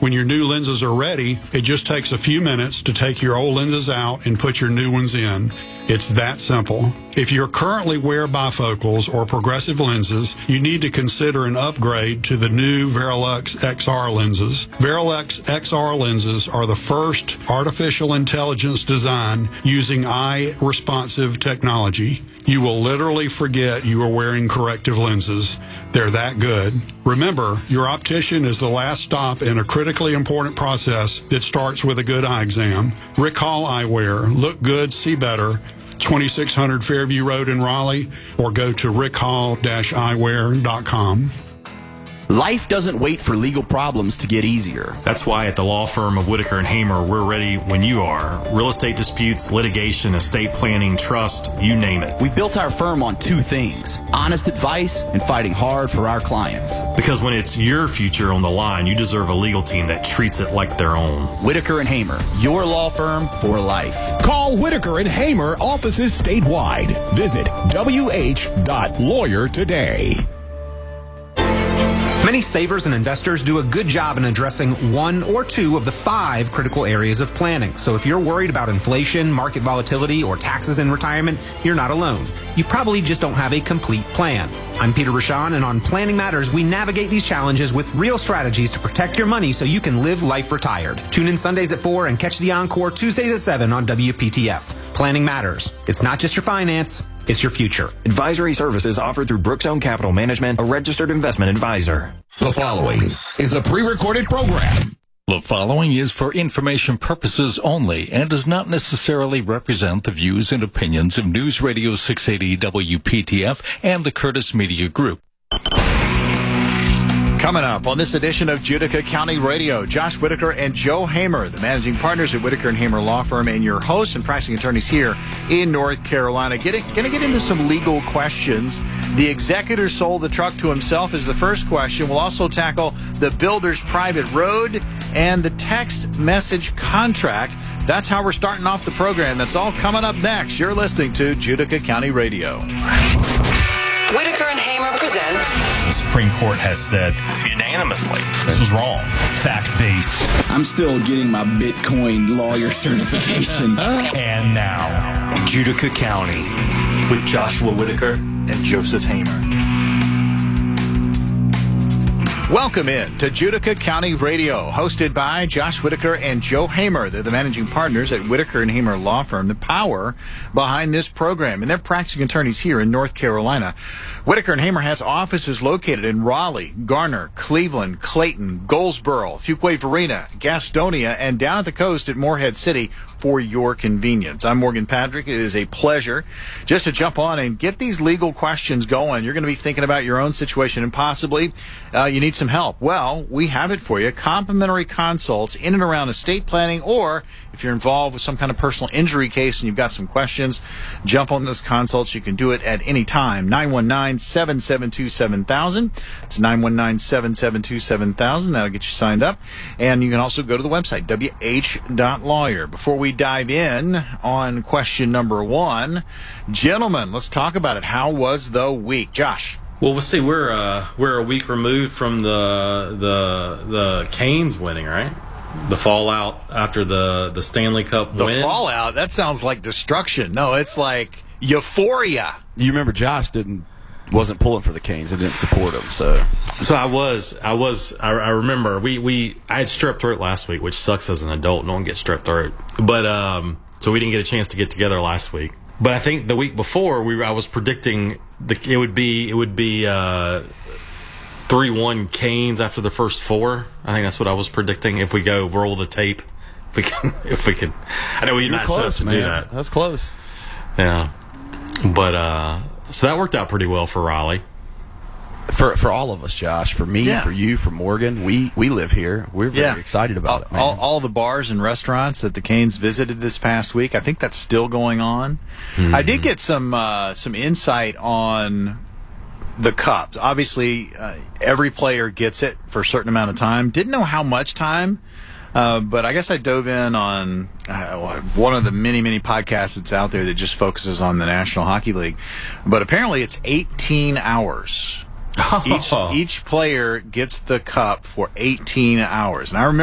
When your new lenses are ready, it just takes a few minutes to take your old lenses out and put your new ones in. It's that simple. If you currently wear bifocals or progressive lenses, you need to consider an upgrade to the new Verilux XR lenses. Verilux XR lenses are the first artificial intelligence design using eye-responsive technology. You will literally forget you are wearing corrective lenses. They're that good. Remember, your optician is the last stop in a critically important process that starts with a good eye exam. Rick Hall Eyewear. Look good, see better. 2600 Fairview Road in Raleigh, or go to rickhall-eyewear.com. Life doesn't wait for legal problems to get easier. That's why at the law firm of Whitaker and Hamer, we're ready when you are. Real estate disputes, litigation, estate planning, trust, you name it. We built our firm on two things: honest advice and fighting hard for our clients. Because when it's your future on the line, you deserve a legal team that treats it like their own. Whitaker and Hamer, your law firm for life. Call Whitaker and Hamer, offices statewide. Visit wh.lawyer today. Many savers and investors do a good job in addressing one or two of the 5 critical areas of planning. So if you're worried about inflation, market volatility, or taxes in retirement, you're not alone. You probably just don't have a complete plan. I'm Peter Rashan, and on Planning Matters, we navigate these challenges with real strategies to protect your money so you can live life retired. Tune in Sundays at 4 and catch the encore Tuesdays at 7 on WPTF. Planning Matters. It's not just your finance, it's your future. Advisory services offered through Brookstone Capital Management, a registered investment advisor. The following is a pre-recorded program. The following is for information purposes only and does not necessarily represent the views and opinions of News Radio 680 WPTF and the Curtis Media Group. Coming up on this edition of Judica County Radio, Josh Whitaker and Joe Hamer, the managing partners at Whitaker and Hamer Law Firm, and your hosts and practicing attorneys here in North Carolina. Going to get into some legal questions. The executor sold the truck to himself is the first question. We'll also tackle the builder's private road and the text message contract. That's how we're starting off the program. That's all coming up next. You're listening to Judica County Radio. Whitaker and Hamer presents. The Supreme Court has said unanimously this was wrong. Fact-based. I'm still getting my Bitcoin lawyer certification. And now, Judica County with Joshua Whitaker and Joseph Hamer. Welcome in to Judica County Radio, hosted by Josh Whitaker and Joe Hamer. They're the managing partners at Whitaker and Hamer Law Firm, the power behind this program, and they're practicing attorneys here in North Carolina. Whitaker and Hamer has offices located in Raleigh, Garner, Cleveland, Clayton, Goldsboro, Fuquay-Varina, Gastonia, and down at the coast at Morehead City for your convenience. I'm Morgan Patrick. It is a pleasure just to jump on and get these legal questions going. You're going to be thinking about your own situation and possibly you need some help. Well, we have it for you. Complimentary consults in and around estate planning, or if you're involved with some kind of personal injury case and you've got some questions, jump on those consults. You can do it at any time. 919-772-7000. It's 919-772-7000. That'll get you signed up. And you can also go to the website, wh.lawyer. Before we dive in on question number 1, gentlemen, let's talk about it. How was the week? Josh. Well, we'll see. We're a week removed from the Canes winning, right? The fallout after the Stanley Cup win. The fallout? That sounds like destruction. No, it's like euphoria. You remember Josh wasn't pulling for the Canes and didn't support them, so I remember I had strep throat last week, which sucks as an adult. No one gets strep throat, but so we didn't get a chance to get together last week. But I think the week before I was predicting it would be 3-1 Canes after the first 4. I think that's what I was predicting. If we go roll the tape, if we can. I know we're not supposed to do that. That's close. Yeah, but so that worked out pretty well for Raleigh. For all of us, Josh, for me, for you, for Morgan, we live here. We're very excited about it, man. All the bars and restaurants that the Canes visited this past week, I think that's still going on. Mm-hmm. I did get some insight on the Cup. Obviously, every player gets it for a certain amount of time. Didn't know how much time, but I guess I dove in on one of the many podcasts that's out there that just focuses on the National Hockey League. But apparently it's 18 hours. Each player gets the cup for 18 hours. And I remember